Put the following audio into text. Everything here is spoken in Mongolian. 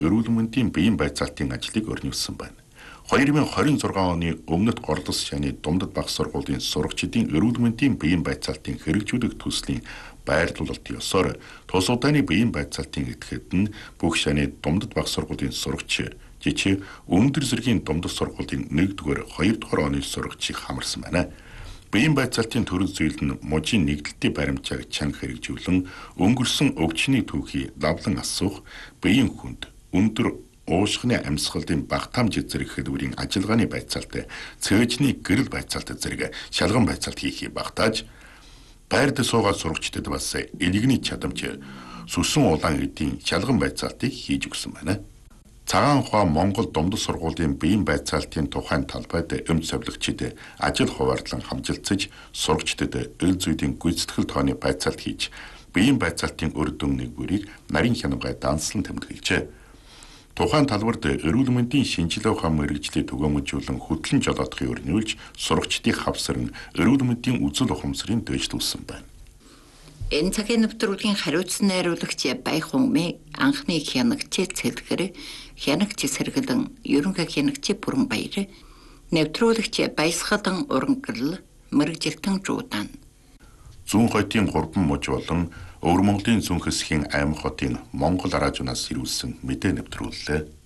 эрүүл мэндийн биеийн байцаалтын ажлыг өрнүүлсэн байна. 2026 оны Өмнөд Горлос шаны Думдад баг сургуулийн сурагчдын эрүүл мэндийн биеийн байцаалтын хэрэгжүүлэх төслийн байрлуулалт ёсоор тус удааны биеийн байцаалтын этгээд нь бүх шаны Думдад баг сургуулийн сурагч жичи Өндөр зэргийн Думдад сургуулийн 1-р 2-р оны сурагчийг хамарсан байна. Биеийн байцаалтын төрөл зүйл нь мужийн нэгдэлтийн баримтчааг чанга хэрэгжүүлэн өнгөрсөн өвчний түүхий давлан асуух, биеийн хүнд өндөр уушгины амьсгалын багтаамж зэрэг хэлбэрийн ажиллагааны байцаалт, цээжний гэрэл байцаалт зэрэг шалган байцаалт хийхийг багтааж, байрд суугаад сурагчдад бас элэгний чадамж, сүсэн улаан эдийн шалган байцаалтыг хийж өгсөн байна. Цагаан ухаан Монгол Думдад сургуулийн биеийн байцаалтын тухайн талбайд эмч совилогчид ажил хуваарлан хамжилцаж сурагчдад эл зүйдийн гүйцэтгэл тооны байцаалт хийж, биеийн байцаалтын үр дүн нэг бүрийг нарийн хянамгай данслан тэмдэглэжээ. Тухайн талбарт эрүүл мэндийн шинжилгээ ухаан мэрэгжлийг түгээмжүүлэн хөтлөн жолоодохыг өрнүүлж, сурагчдыг хавсарн эрүүл мэндийн үзэл ухамсарыг дэвшлүүлсэн байна. Энэ цагийн нэвтрүүлгийн хариуцсан найруулагч Байхунмын анхны хянагчийн цэлгэр, хянагч сэргэлэн, ерөнхий хянагч Бүрэн Баяр, нэвтрүүлэгч Баясгалан Урангал, мэрэгжилтэн Жуудан. Зүүн хотын 3 муж болон Өвөр Монголын зүүн хэсгийн Аймаг хотын Монгол араажунаас ирүүлсэн мэдээ нэвтрүүллээ.